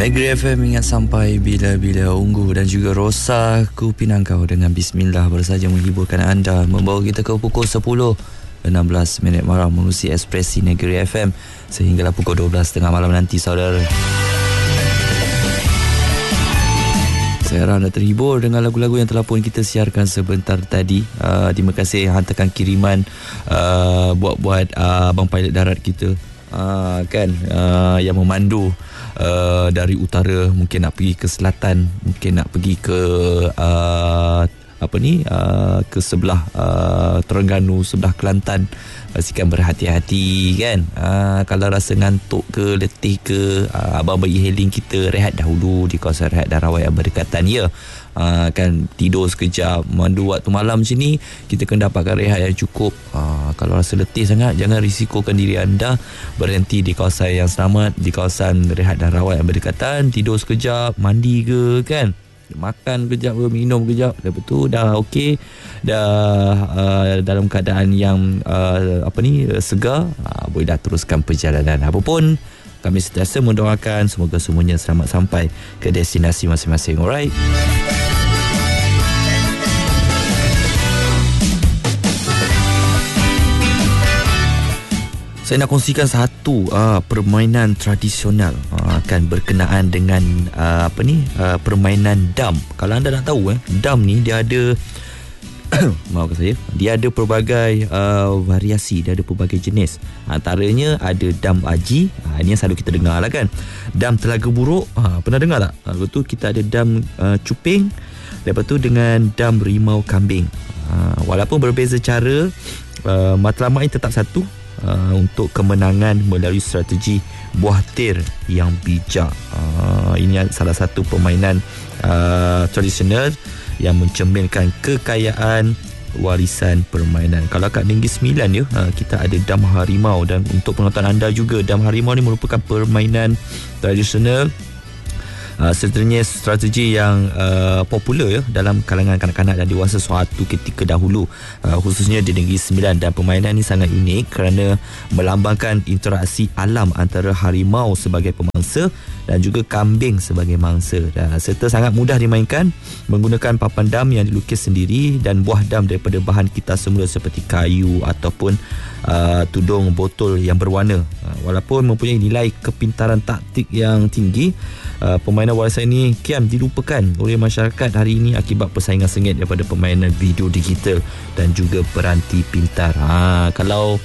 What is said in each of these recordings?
Negeri FM ingat sampai bila-bila, Ungu dan juga Rosa, ku pinang kau dengan Bismillah baru saja menghiburkan anda, membawa kita ke pukul 10.16 malam menerusi Ekspresi Negeri FM sehinggalah pukul 12 tengah malam nanti, saudara. Saya harap anda terhibur dengan lagu-lagu yang telah pun kita siarkan sebentar tadi. Terima kasih hantarkan kiriman buat Abang Pilot Darat kita, yang memandu dari utara, mungkin nak pergi ke selatan, mungkin nak pergi ke ke sebelah Terengganu, sebelah Kelantan. Pastikan berhati-hati kan. Kalau rasa ngantuk ke, letih ke, abang bagi hailing kita, rehat dahulu di kawasan rehat dan rawat yang berdekatan, ya. Kan tidur sekejap, mandu waktu malam macam ni, kita kena dapatkan rehat yang cukup. Kalau rasa letih sangat, jangan risikokan diri anda, berhenti di kawasan yang selamat, di kawasan rehat dan rawat yang berdekatan, tidur sekejap, mandi ke kan, makan kejap ke, minum kejap, lepas tu dah okey, dah dalam keadaan yang segar, boleh dah teruskan perjalanan. Apapun, kami sentiasa mendoakan semoga semuanya selamat sampai ke destinasi masing-masing. Alright. Saya nak kongsikan satu permainan tradisional kan berkenaan dengan permainan dam. Kalau anda nak tahu, dam ni dia ada maafkan saya, dia ada pelbagai variasi, dia ada pelbagai jenis. Antaranya ada dam aji, ini yang selalu kita dengar lah kan. Dam Telaga Buruk, pernah dengar tak? Lepas tu kita ada dam cuping, lepas tu dengan dam rimau kambing. Walaupun berbeza cara, matlamat ini tetap satu, untuk kemenangan melalui strategi buah tir yang bijak. Ini salah satu permainan tradisional yang mencerminkan kekayaan warisan permainan. Kalau kat Negeri Sembilan kita ada dam harimau, dan untuk penonton anda juga, dam harimau ni merupakan permainan tradisional sertanya strategi yang popular dalam kalangan kanak-kanak dan dewasa suatu ketika dahulu, khususnya di Negeri Sembilan. Dan permainan ini sangat unik kerana melambangkan interaksi alam antara harimau sebagai pemangsa dan juga kambing sebagai mangsa, serta sangat mudah dimainkan menggunakan papan dam yang dilukis sendiri dan buah dam daripada bahan kitas semula seperti kayu ataupun tudung botol yang berwarna. Walaupun mempunyai nilai kepintaran taktik yang tinggi, permainan warisan ini kian dilupakan oleh masyarakat hari ini akibat persaingan sengit daripada permainan video digital dan juga peranti pintar. Kalau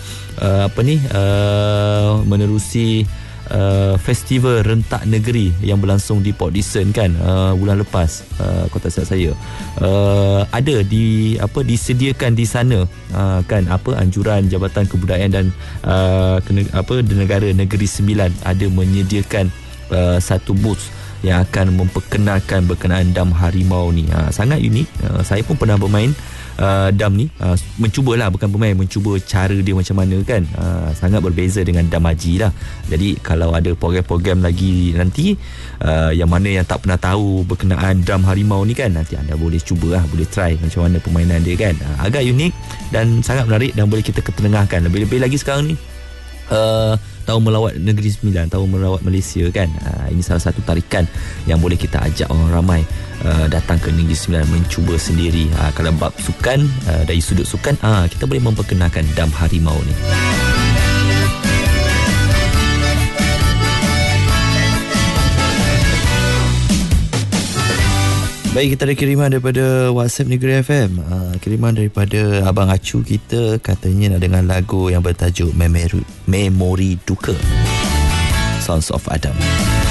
menerusi festival rentak negeri yang berlangsung di Port Dickson kan, bulan lepas, kalau tak silap saya, ada disediakan di sana kan, anjuran Jabatan Kebudayaan dan negara Negeri Sembilan ada menyediakan satu booth yang akan memperkenalkan berkenaan dam harimau ni. Sangat unik. Saya pun pernah bermain dam ni, mencubalah, bukan bermain, mencuba cara dia macam mana kan. Sangat berbeza dengan dam haji lah. Jadi kalau ada program-program lagi nanti, yang mana yang tak pernah tahu berkenaan dam harimau ni kan, nanti anda boleh cuba lah, boleh try macam mana permainan dia kan. Agak unik dan sangat menarik dan boleh kita ketengahkan. Lebih-lebih lagi sekarang ni, tahu melawat Negeri Sembilan, tahu melawat Malaysia kan. Ini salah satu tarikan yang boleh kita ajak orang ramai datang ke Negeri Sembilan mencuba sendiri. Kalau bab sukan, dari sudut sukan, kita boleh memperkenalkan dam harimau ni. Baik, kita ada kiriman daripada WhatsApp Negeri FM. Kiriman daripada Abang Acu kita, katanya nak dengar lagu yang bertajuk Memori Duka, Sons of Adam.